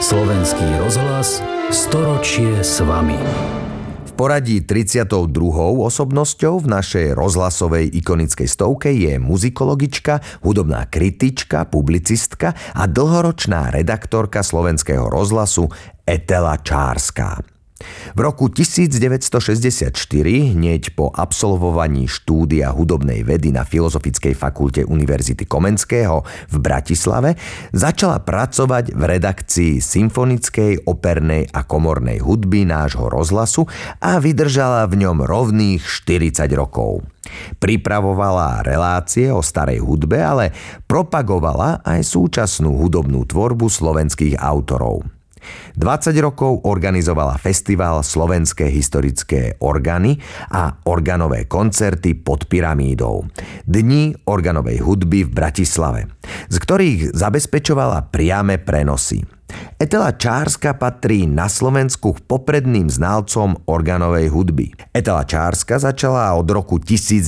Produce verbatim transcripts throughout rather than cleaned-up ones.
Slovenský rozhlas storočie s vami. V poradí tridsiatou druhou osobnosťou v našej rozhlasovej ikonickej stovke je muzikologička, hudobná kritička, publicistka a dlhoročná redaktorka Slovenského rozhlasu Etela Čárska. V roku devätnásťstošesťdesiatštyri, hneď po absolvovaní štúdia hudobnej vedy na Filozofickej fakulte Univerzity Komenského v Bratislave, začala pracovať v redakcii symfonickej, opernej a komornej hudby nášho rozhlasu a vydržala v ňom rovných štyridsať rokov. Pripravovala relácie o starej hudbe, ale propagovala aj súčasnú hudobnú tvorbu slovenských autorov. dvadsať rokov organizovala festival Slovenské historické orgány a organové koncerty pod pyramídou. Dni organovej hudby v Bratislave, z ktorých zabezpečovala priame prenosy. Etela Čárska patrí na Slovensku k popredným znalcom organovej hudby. Etela Čárska začala od roku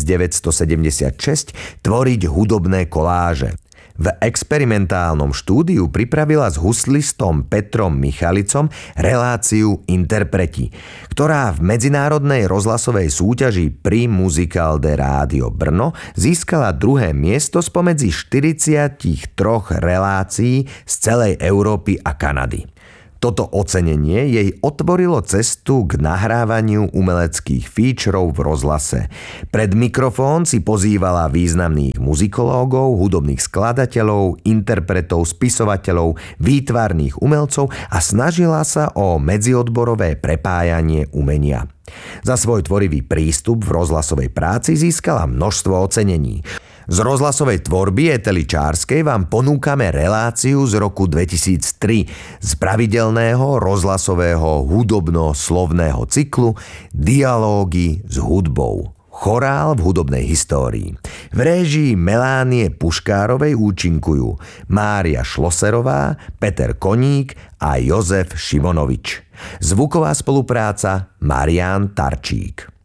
devätnásťstosedemdesiatšesť tvoriť hudobné koláže. V experimentálnom štúdiu pripravila s huslistom Petrom Michalicom reláciu Interpreti, ktorá v medzinárodnej rozhlasovej súťaži Prix Musical de Radio Brno získala druhé miesto spomedzi štyridsiatich troch relácií z celej Európy a Kanady. Toto ocenenie jej otvorilo cestu k nahrávaniu umeleckých featurov v rozhlase. Pred mikrofón si pozývala významných muzikológov, hudobných skladateľov, interpretov, spisovateľov, výtvarných umelcov a snažila sa o medziodborové prepájanie umenia. Za svoj tvorivý prístup v rozhlasovej práci získala množstvo ocenení. Z rozhlasovej tvorby Etely Čárskej vám ponúkame reláciu z roku dvetisíctri z pravidelného rozhlasového hudobno-slovného cyklu Dialógy s hudbou. Chorál v hudobnej histórii. V réžii Melánie Puškárovej účinkujú Mária Šloserová, Peter Koník a Jozef Šimonovič. Zvuková spolupráca Marián Tarčík.